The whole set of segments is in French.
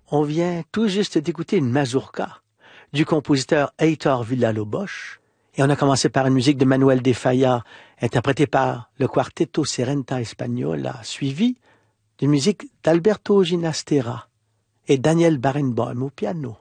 On vient tout juste d'écouter une mazurka du compositeur Heitor Villa-Lobos et on a commencé par une musique de Manuel de Falla interprétée par le Quarteto Serenta Española, suivi d'une musique d'Alberto Ginastera et Daniel Barenboim au piano.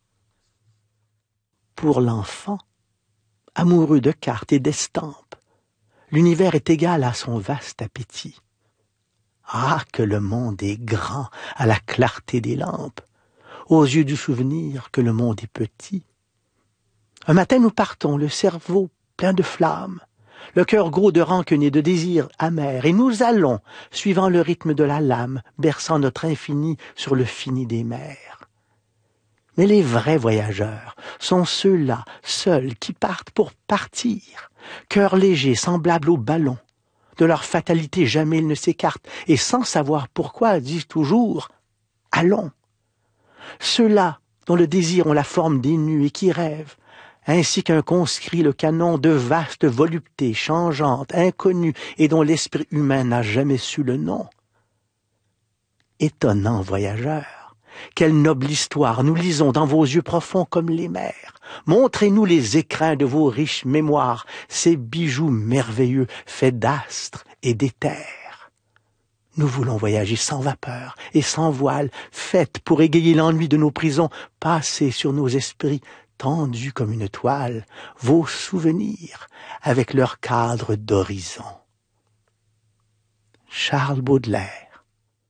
Pour l'enfant, amoureux de cartes et d'estampes, l'univers est égal à son vaste appétit. Ah, que le monde est grand à la clarté des lampes, aux yeux du souvenir que le monde est petit. Un matin nous partons, le cerveau plein de flammes, le cœur gros de rancune et de désirs amers, et nous allons, suivant le rythme de la lame, berçant notre infini sur le fini des mers. Mais les vrais voyageurs sont ceux-là, seuls, qui partent pour partir, cœur léger, semblable au ballon. De leur fatalité jamais ils ne s'écartent, et sans savoir pourquoi disent toujours « allons ». Ceux-là dont le désir ont la forme des nus et qui rêvent, ainsi qu'un conscrit le canon de vastes voluptés changeantes, inconnues, et dont l'esprit humain n'a jamais su le nom. Étonnants voyageurs, quelle noble histoire nous lisons dans vos yeux profonds comme les mers. Montrez-nous les écrins de vos riches mémoires, ces bijoux merveilleux faits d'astres et d'éther. Nous voulons voyager sans vapeur et sans voile, faites pour égayer l'ennui de nos prisons, passer sur nos esprits, tendus comme une toile, vos souvenirs avec leur cadre d'horizon. Charles Baudelaire.